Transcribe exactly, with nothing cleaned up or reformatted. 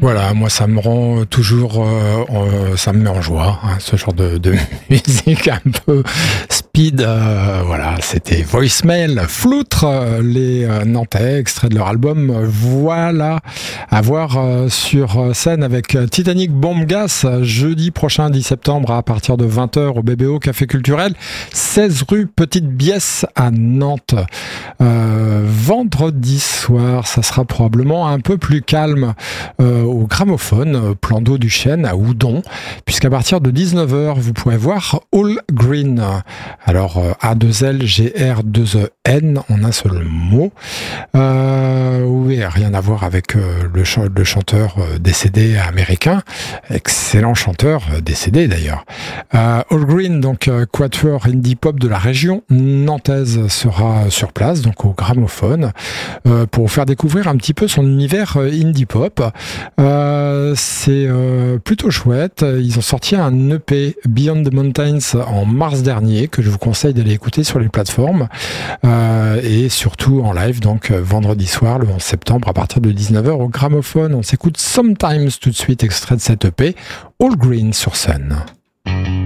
Voilà, moi ça me rend toujours, euh, euh, ça me met en joie, hein, ce genre de, de musique un peu speed. Euh, voilà, c'était Voicemail, Floutre, euh, les euh, Nantais, extrait de leur album. euh, Voilà, à voir euh, sur scène avec Titanic Bombe Gas, jeudi prochain, dix septembre, à partir de vingt heures au B B O Café Culturel, seize rue Petite Biesse à Nantes. Euh, vendredi soir, ça sera probablement un peu plus calme euh, au Gramophone, euh, plan d'eau du Chêne à Houdon, puisqu'à partir de dix-neuf heures, vous pourrez voir All Green. Alors, euh, A deux L G R deux E N en un seul mot. Euh, oui, rien à voir avec euh, le, ch- le chanteur euh, décédé américain. Excellent chanteur, euh, décédé d'ailleurs. Euh, All Green, donc euh, quatuor indie pop de la région nantaise, sera sur place, donc au Gramophone, euh, pour vous faire découvrir un petit peu son univers euh, indie pop. Euh, c'est euh, plutôt chouette. Ils ont sorti un E P Beyond the Mountains en mars dernier que je vous conseille d'aller écouter sur les plateformes euh, et surtout en live, donc euh, vendredi soir le onze septembre à partir de dix-neuf heures au Gramophone. On s'écoute Sometimes tout de suite, extrait de cet E P All Green sur Sun.